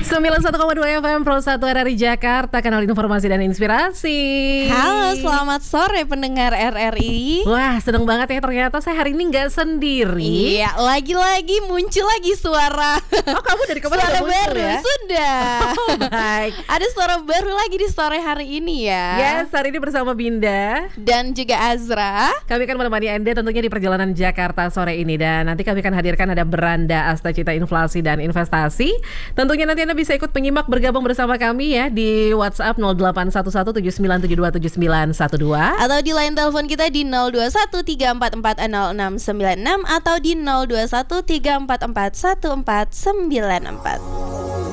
91,2 FM Pro 1 RRI Jakarta, kanal informasi dan inspirasi. Halo, selamat sore pendengar RRI. Wah, seneng banget ya, ternyata saya hari ini nggak sendiri. Iya, lagi-lagi muncul lagi suara. Oh, kamu dari kemarin suara muncul baru ya? Sudah. Oh, baik. Ada suara baru lagi di sore hari ini ya. Yes, hari ini bersama Binda dan juga Azra. Kami akan menemani Anda tentunya di perjalanan Jakarta sore ini. Dan nanti kami akan hadirkan ada Beranda Astacita Inflasi dan Investasi. Tentunya nanti Anda bisa ikut menyimak bergabung bersama kami ya di WhatsApp 081179727912 atau di line telepon kita di 0213440696 atau di 0213441494.